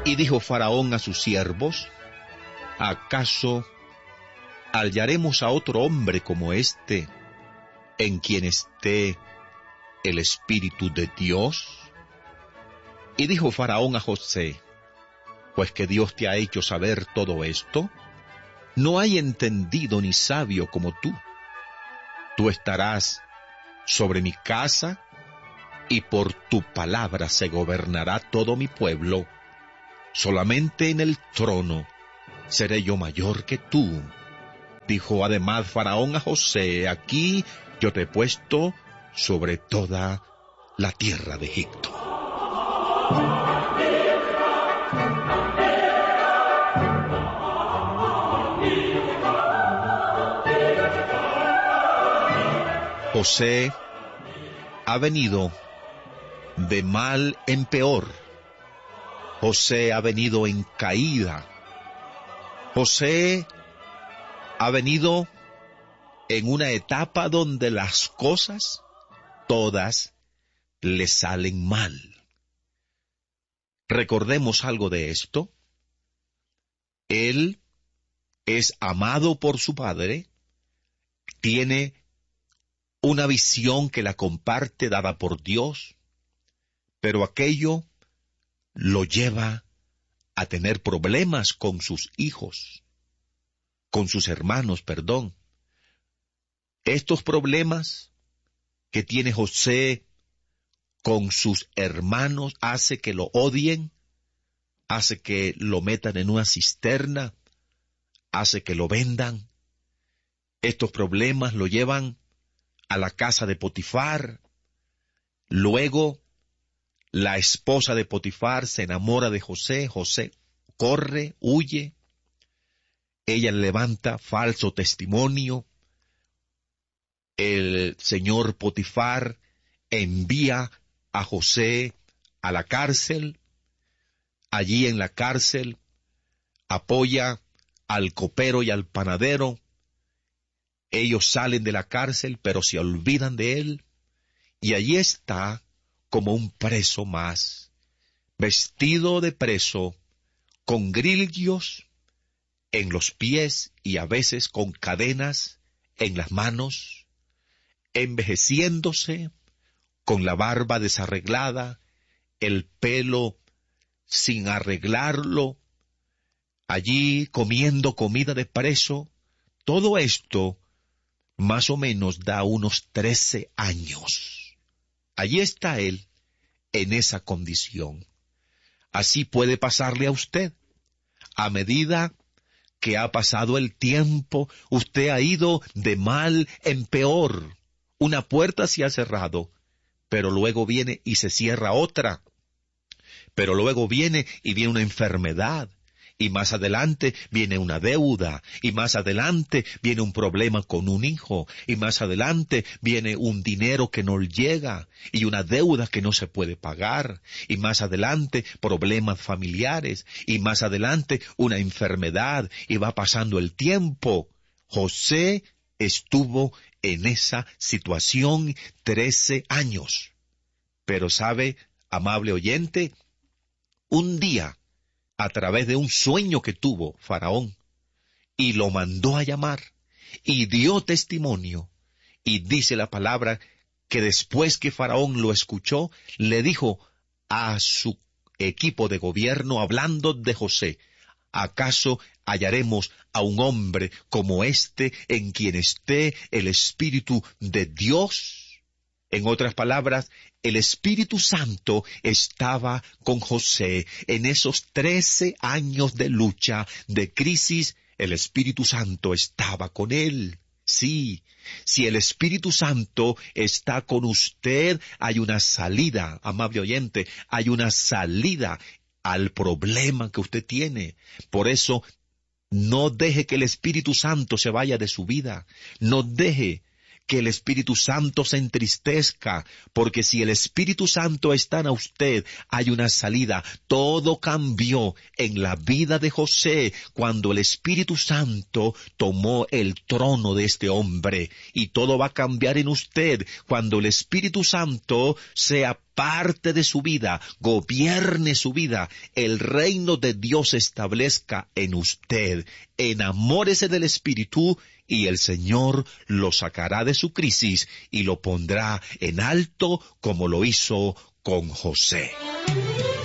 Y dijo Faraón a sus siervos: ¿acaso hallaremos a otro hombre como este, en quien esté el Espíritu de Dios? Y dijo Faraón a José: pues que Dios te ha hecho saber todo esto, no hay entendido ni sabio como tú. Tú estarás sobre mi casa, y por tu palabra se gobernará todo mi pueblo. Solamente en el trono seré yo mayor que tú. Dijo además Faraón a José: aquí yo te he puesto sobre toda la tierra de Egipto. José ha venido de mal en peor. José ha venido en caída. José ha venido en una etapa donde las cosas todas le salen mal. Recordemos algo de esto. Él es amado por su padre, tiene una visión que la comparte dada por Dios, pero aquello lo lleva a tener problemas con sus hijos, con sus hermanos, perdón. Estos problemas que tiene José con sus hermanos hace que lo odien, hace que lo metan en una cisterna, hace que lo vendan. Estos problemas lo llevan a la casa de Potifar. Luego, la esposa de Potifar se enamora de José. José corre, huye. Ella levanta falso testimonio. El señor Potifar envía a José a la cárcel. Allí en la cárcel apoya al copero y al panadero. Ellos salen de la cárcel, pero se olvidan de él. Y allí está como un preso más, vestido de preso, con grillos en los pies y a veces con cadenas en las manos, envejeciéndose, con la barba desarreglada, el pelo sin arreglarlo, allí comiendo comida de preso. Todo esto más o menos da unos 13 años. Allí está él, en esa condición. Así puede pasarle a usted. A medida que ha pasado el tiempo, usted ha ido de mal en peor. Una puerta se ha cerrado, pero luego viene y se cierra otra. Pero luego viene y viene una enfermedad. Y más adelante viene una deuda, y más adelante viene un problema con un hijo, y más adelante viene un dinero que no llega, y una deuda que no se puede pagar, y más adelante problemas familiares, y más adelante una enfermedad, y va pasando el tiempo. José estuvo en esa situación 13 años. Pero sabe, amable oyente, un día, a través de un sueño que tuvo Faraón, y lo mandó a llamar, y dio testimonio, y dice la palabra que después que Faraón lo escuchó, le dijo a su equipo de gobierno, hablando de José: ¿acaso hallaremos a un hombre como este en quien esté el Espíritu de Dios? En otras palabras, el Espíritu Santo estaba con José en esos 13 años de lucha, de crisis. El Espíritu Santo estaba con él. Sí, si el Espíritu Santo está con usted, hay una salida, amable oyente, hay una salida al problema que usted tiene. Por eso, no deje que el Espíritu Santo se vaya de su vida. No deje que el Espíritu Santo se entristezca, porque si el Espíritu Santo está en usted, hay una salida. Todo cambió en la vida de José cuando el Espíritu Santo tomó el trono de este hombre, y todo va a cambiar en usted cuando el Espíritu Santo sea parte de su vida, gobierne su vida, el reino de Dios se establezca en usted. Enamórese del Espíritu y el Señor lo sacará de su crisis y lo pondrá en alto como lo hizo con José.